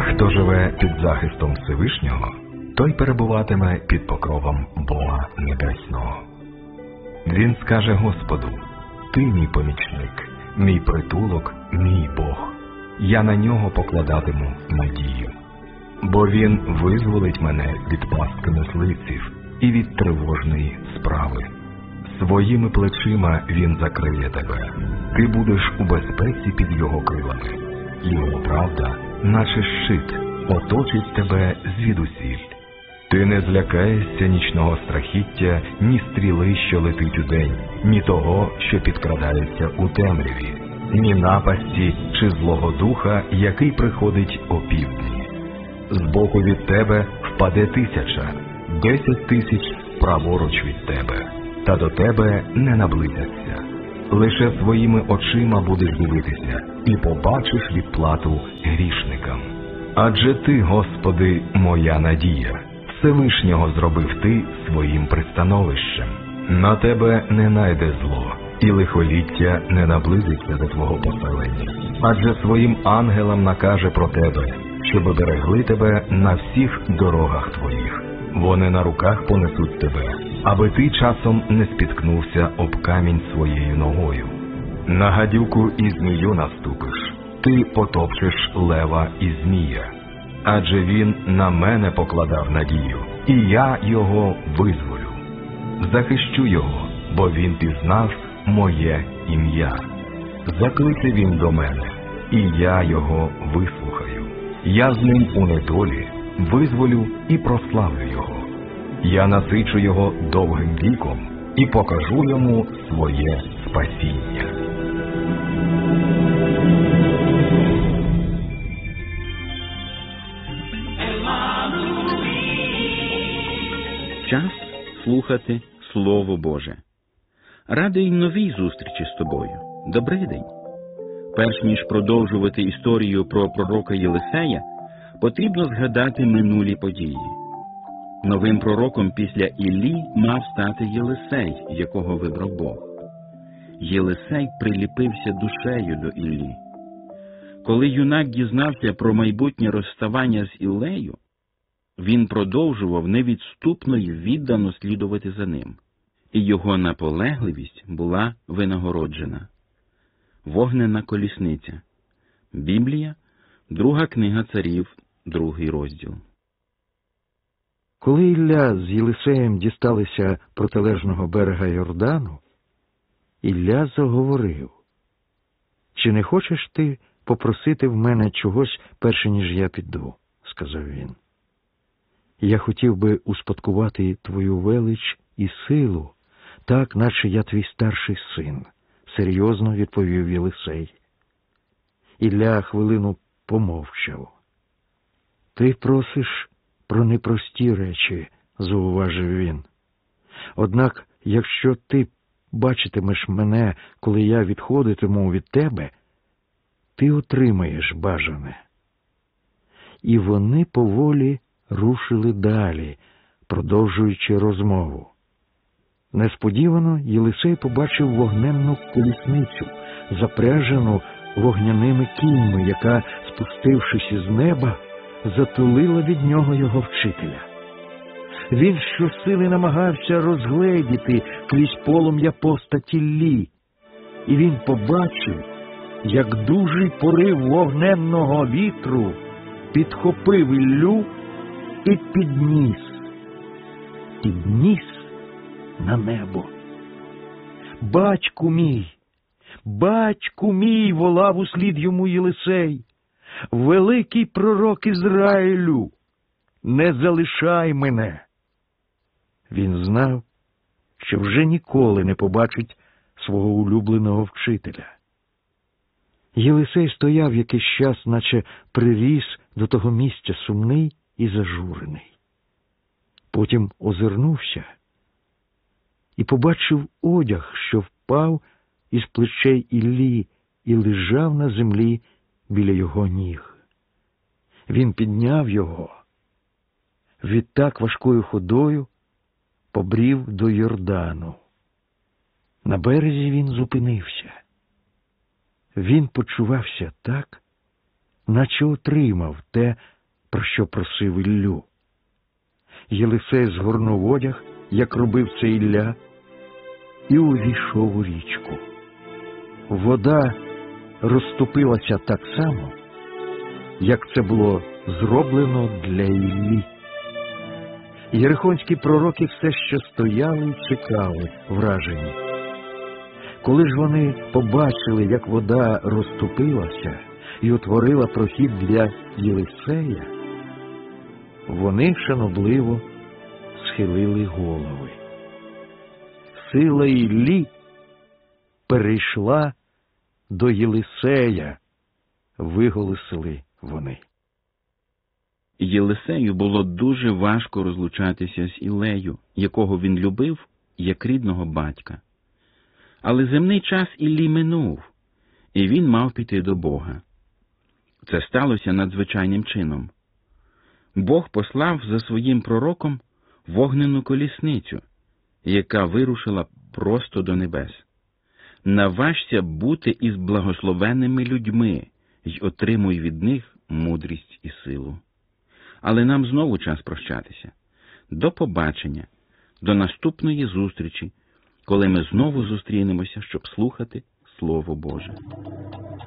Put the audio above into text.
Хто живе під захистом Всевишнього, той перебуватиме під покровом Бога Небесного. Він скаже Господу: «Ти мій помічник, мій притулок, мій Бог. Я на нього покладатиму надію. Бо він визволить мене від пастки мисливців і від тривожної справи. Своїми плечима він закриє тебе. Ти будеш у безпеці під його крилами. Його правда, наче щит, оточить тебе звідусіль. Ти не злякаєшся нічного страхіття, ні стріли, що летить удень, ні того, що підкрадається у темряві, ні напасті чи злого духа, який приходить опівдні. Збоку від тебе впаде 1000, 10 тисяч праворуч від тебе, та до тебе не наблизяться. Лише своїми очима будеш дивитися і побачиш відплату грішникам. Адже ти, Господи, моя надія, Всевишнього зробив ти своїм пристановищем. На тебе не найде зло, і лихоліття не наблизиться до твого поселення. Адже своїм ангелам накаже про тебе, щоб берегли тебе на всіх дорогах твоїх. Вони на руках понесуть тебе, аби ти часом не спіткнувся об камінь своєю ногою. На гадюку і змію наступиш, ти потопчеш лева і змія. Адже він на мене покладав надію, і я його визволю. Захищу його, бо він пізнав моє ім'я. Закличе він до мене, і я його вислухаю. Я з ним у недолі визволю і прославлю його. Я насичу його довгим віком і покажу йому своє спасіння. Час слухати Слово Боже. Радий новій зустрічі з тобою. Добрий день. Перш ніж продовжувати історію про пророка Єлисея, потрібно згадати минулі події. Новим пророком після Іллі мав стати Єлисей, якого вибрав Бог. Єлисей приліпився душею до Іллі. Коли юнак дізнався про майбутнє розставання з Іллею, він продовжував невідступно й віддано слідувати за ним, і його наполегливість була винагороджена. Вогнена колісниця. Біблія, 2 книга Царів, 2 розділ. Коли Ілля з Єлисеєм дісталися протилежного берега Йордану, Ілля заговорив: «Чи не хочеш ти попросити в мене чогось, перше ніж я піду?» – сказав він. «Я хотів би успадкувати твою велич і силу, так, наче я твій старший син», – серйозно відповів Єлисей. Ілля хвилину помовчав. «Ти просиш про непрості речі», – зауважив він. «Однак, якщо ти бачитимеш мене, коли я відходитиму від тебе, ти отримаєш бажане». І вони поволі рушили далі, продовжуючи розмову. Несподівано Єлисей побачив вогненну колісницю, запряжену вогняними кіньми, яка, спустившись із неба, затулила від нього його вчителя. Він щосили намагався розгледіти крізь полум'я постать Іллі, і він побачив, як дужий порив вогненного вітру підхопив Іллю і підніс на небо. Батьку мій!» – волав услід йому Єлисей. «Великий пророк Ізраїлю, не залишай мене!» Він знав, що вже ніколи не побачить свого улюбленого вчителя. Єлисей стояв якийсь час, наче приріс до того місця, сумний і зажурений. Потім озирнувся і побачив одяг, що впав із плечей Іллі і лежав на землі біля його ніг. Він підняв його, відтак важкою ходою побрів до Йордану. На березі він зупинився. Він почувався так, наче отримав те, про що просив Іллю. Єлисей згорнув одяг, як робив це Ілля, і увійшов у річку. Вода розступилася так само, як це було зроблено для Іллі. Єрихонські пророки все ще стояли і чекали, вражені. Коли ж вони побачили, як вода розступилася і утворила прохід для Єлисея, вони шанобливо схилили голови. Сила Іллі перейшла до Єлисея, виголосили вони. Єлисею було дуже важко розлучатися з Іллею, якого він любив, як рідного батька. Але земний час Іллі минув, і він мав піти до Бога. Це сталося надзвичайним чином. Бог послав за своїм пророком вогнену колісницю, яка вирушила просто до небес. Наважся бути із благословенними людьми й отримуй від них мудрість і силу. Але нам знову час прощатися. До побачення, до наступної зустрічі, коли ми знову зустрінемося, щоб слухати Слово Боже.